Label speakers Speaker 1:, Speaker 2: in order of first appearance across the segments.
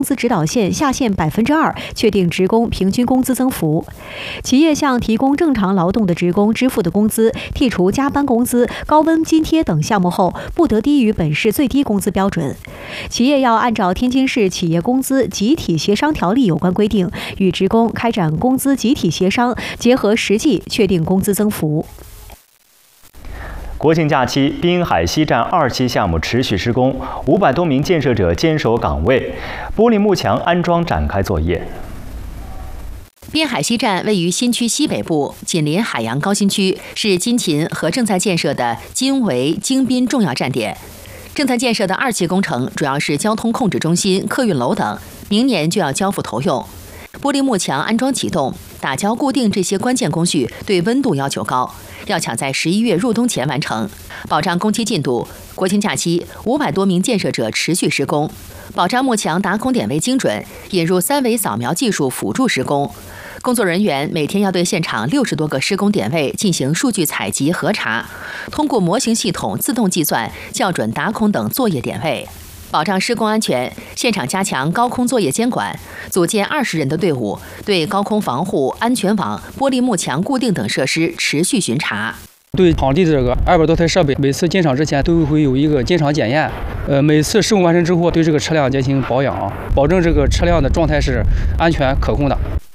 Speaker 1: 工资指导线下限2%，确定职工平均工资增幅。企业向提供正常劳动的职工支付的工资，剔除加班工资、高温津贴等项目后，不得低于本市最低工资标准。企业要按照天津市企业工资集体协商条例有关规定，与职工开展工资集体协商，结合实际确定工资增幅。
Speaker 2: 国庆假期，滨海西站2期项目持续施工，500多名建设者坚守岗位，玻璃幕墙安装展开作业。
Speaker 3: 滨海西站位于新区西北部，紧邻海洋高新区，是津秦和正在建设的津维京滨重要站点。正在建设的2期工程主要是交通控制中心、客运楼等，明年就要交付投用。玻璃幕墙安装启动，打胶固定这些关键工序对温度要求高，要抢在11月入冬前完成，保障工期进度。国庆假期，500多名建设者持续施工，保障幕墙打孔点位精准，引入3维扫描技术辅助施工。工作人员每天要对现场60多个施工点位进行数据采集核查，通过模型系统自动计算校准打孔等作业点位。保障施工安全，现场加强高空作业监管，组建20人的队伍，对高空防护、安全网、玻璃幕墙固定等设施持续巡查。
Speaker 4: 对场地的这个200多台设备，每次进场之前都会有一个进场检验。每次施工完成之后，对这个车辆进行保养，保证这个车辆的状态是安全可控的。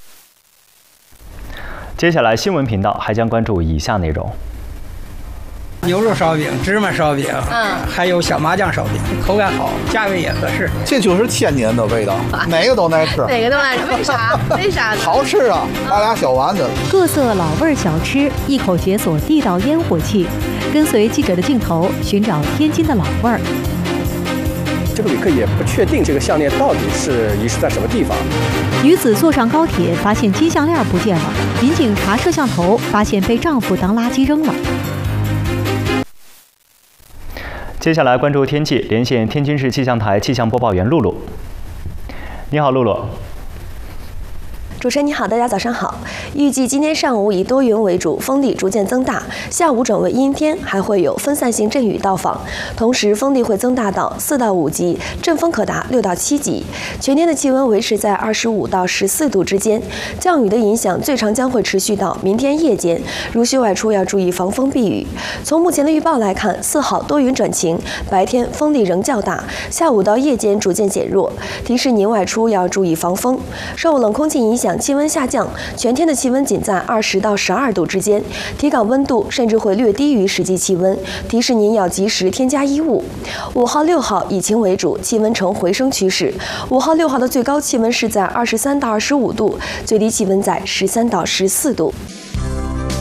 Speaker 2: 接下来，新闻频道还将关注以下内容。
Speaker 5: 牛肉烧饼、芝麻烧饼，还有小麻酱烧饼，口感好，价位也合适。
Speaker 6: 这就是天津的味道，哪个都爱吃。
Speaker 7: 哪个都爱吃？为啥？为啥呢？
Speaker 6: 好吃啊！拿俩小丸子。
Speaker 1: 各色老味小吃，一口解锁地道烟火气。跟随记者的镜头，寻找天津的老味儿。
Speaker 8: 这个旅客也不确定这个项链到底是遗失在什么地方。
Speaker 1: 女子坐上高铁，发现金项链不见了，民警查摄像头，发现被丈夫当垃圾扔了。
Speaker 2: 接下来关注天气，连线天津市气象台气象播报员露露。你好，露露。
Speaker 9: 主持人你好，大家早上好。预计今天上午以多云为主，风力逐渐增大，下午转为阴天，还会有分散性阵雨到访，同时风力会增大到4到5级，阵风可达6到7级。全天的气温维持在25到14度之间，降雨的影响最长将会持续到明天夜间，如需外出要注意防风避雨。从目前的预报来看，4号多云转晴，白天风力仍较大，下午到夜间逐渐减弱，提示您外出要注意防风。受冷空气影响，气温下降，全天的气温仅在20到12度之间，体感温度甚至会略低于实际气温，提示您要及时添加衣物。5号、6号以晴为主，气温呈回升趋势。5号、6号的最高气温是在23到25度，最低气温在13到14度。